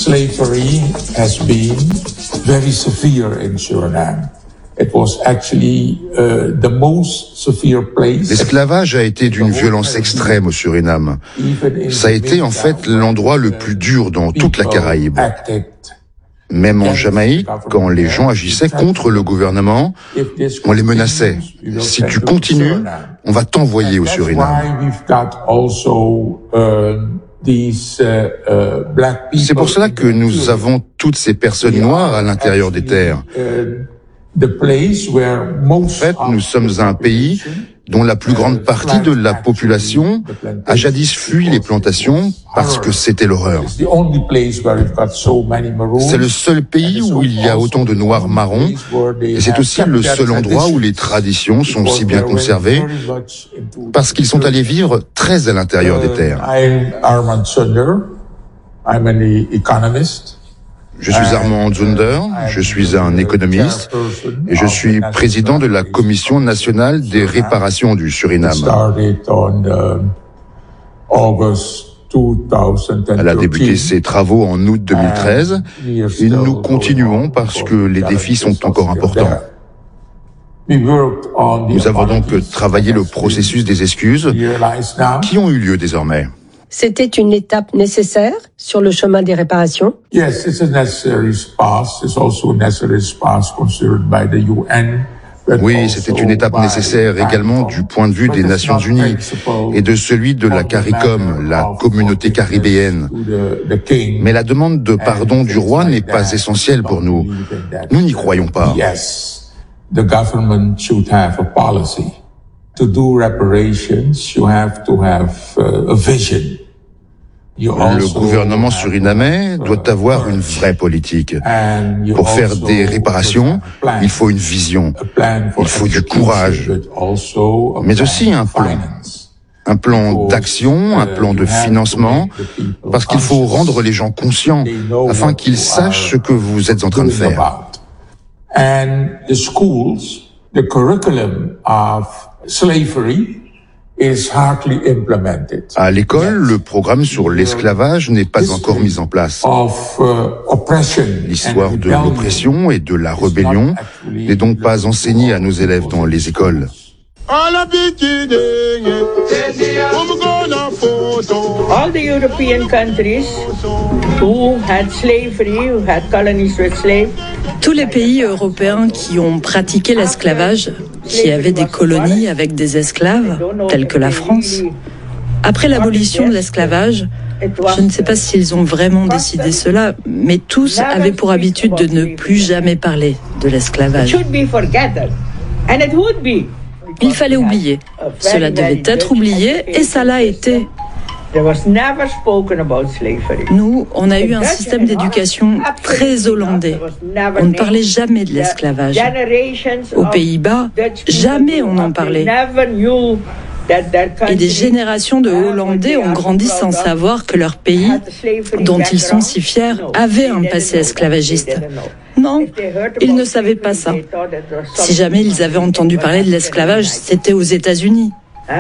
Slavery has been very severe in Suriname. It was actually the most severe place. L'esclavage a été d'une violence extrême au Suriname. Ça a été en fait l'endroit le plus dur dans toute la Caraïbe. Même en Jamaïque, quand les gens agissaient contre le gouvernement, on les menaçait. Si tu continues, on va t'envoyer au Suriname. C'est pour cela que nous avons toutes ces personnes noires à l'intérieur des terres. En fait, nous sommes un pays dont la plus grande partie de la population a jadis fui les plantations parce que c'était l'horreur. C'est le seul pays où il y a autant de noirs marrons et c'est aussi le seul endroit où les traditions sont si bien conservées parce qu'ils sont allés vivre très à l'intérieur des terres. Je suis Armand Zunder, je suis un économiste et je suis président de la Commission nationale des réparations du Suriname. Elle a débuté ses travaux en août 2013 et nous continuons parce que les défis sont encore importants. Nous avons donc travaillé le processus des excuses qui ont eu lieu désormais. C'était une étape nécessaire sur le chemin des réparations. Oui, c'était une étape nécessaire également du point de vue des Nations Unies et de celui de la CARICOM, la communauté caribéenne. Mais la demande de pardon du roi n'est pas essentielle pour nous. Nous n'y croyons pas. To do reparations, you have to have a vision. Le gouvernement surinamais doit avoir une vraie politique. Pour faire des réparations, il faut une vision, il faut du courage, mais aussi un plan. Un plan d'action, un plan de financement, parce qu'il faut rendre les gens conscients, afin qu'ils sachent ce que vous êtes en train de faire. And the schools, the curriculum of slavery is hardly implemented. À l'école, le programme sur l'esclavage n'est pas encore mis en place. L'histoire de l'oppression et de la rébellion n'est donc pas enseignée à nos élèves dans les écoles. All the European countries who had slavery, who had colonies with slaves. Tous les pays européens qui ont pratiqué l'esclavage, qui avaient des colonies avec des esclaves, tels que la France, après l'abolition de l'esclavage, je ne sais pas s'ils ont vraiment décidé cela, mais tous avaient pour habitude de ne plus jamais parler de l'esclavage. Il fallait oublier. Cela devait être oublié et ça l'a été. Nous, on a eu un système d'éducation très hollandais. On ne parlait jamais de l'esclavage. Aux Pays-Bas, jamais on en parlait. Et des générations de Hollandais ont grandi sans savoir que leur pays, dont ils sont si fiers, avait un passé esclavagiste. Non, ils ne savaient pas ça. Si jamais ils avaient entendu parler de l'esclavage, c'était aux États-Unis.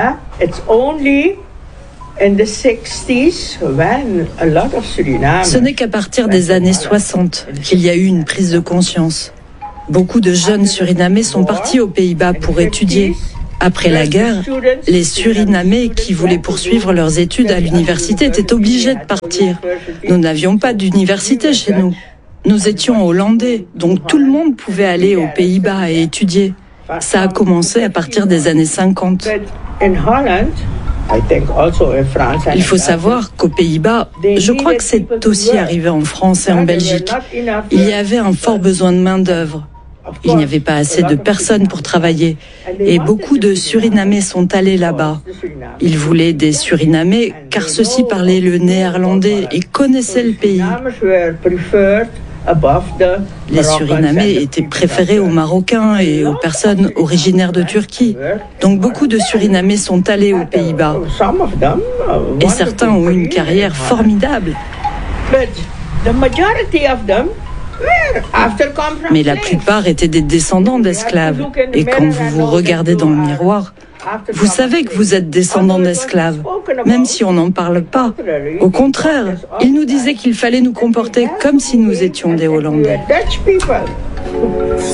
Ce n'est qu'à partir des années 60 qu'il y a eu une prise de conscience. Beaucoup de jeunes Surinamais sont partis aux Pays-Bas pour étudier. Après la guerre, les Surinamais qui voulaient poursuivre leurs études à l'université étaient obligés de partir. Nous n'avions pas d'université chez nous. Nous étions hollandais, donc tout le monde pouvait aller aux Pays-Bas et étudier. Ça a commencé à partir des années 50. Il faut savoir qu'aux Pays-Bas, je crois que c'est aussi arrivé en France et en Belgique, il y avait un fort besoin de main-d'œuvre. Il n'y avait pas assez de personnes pour travailler et beaucoup de Surinamais sont allés là-bas. Ils voulaient des Surinamais car ceux-ci parlaient le néerlandais et connaissaient le pays. Les Surinamais étaient préférés aux Marocains et aux personnes originaires de Turquie. Donc beaucoup de Surinamais sont allés aux Pays-Bas. Et certains ont eu une carrière formidable. Mais la plupart étaient des descendants d'esclaves. Et quand vous vous regardez dans le miroir, Vous savez que vous êtes descendants d'esclaves, même si on n'en parle pas. Au contraire, ils nous disaient qu'il fallait nous comporter comme si nous étions des Hollandais.